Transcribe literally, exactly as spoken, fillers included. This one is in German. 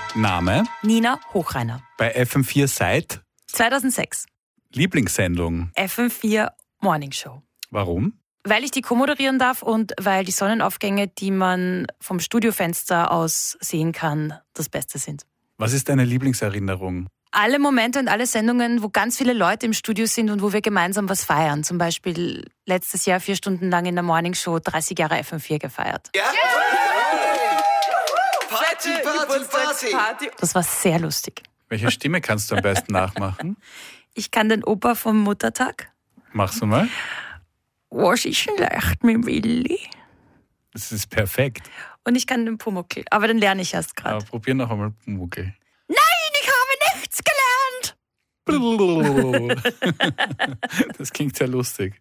Name? Nina Hochreiner. Bei F M vier seit? zweitausendsechs. Lieblingssendung? F M vier Morning Show. Warum? Weil ich die co-moderieren darf und weil die Sonnenaufgänge, die man vom Studiofenster aus sehen kann, das Beste sind. Was ist deine Lieblingserinnerung? Alle Momente und alle Sendungen, wo ganz viele Leute im Studio sind und wo wir gemeinsam was feiern. Zum Beispiel letztes Jahr vier Stunden lang in der Morning Show dreißig Jahre F M vier gefeiert. Ja. Party, Party, Party. Das war sehr lustig. Welche Stimme kannst du am besten nachmachen? Ich kann den Opa vom Muttertag. Machst du mal? Was ist denn leicht mit dem Willi? Das ist perfekt. Und ich kann den Pumuckl, aber den lerne ich erst gerade. Aber probier noch einmal Pumuckl. Nein, ich habe nichts gelernt! Das klingt sehr lustig.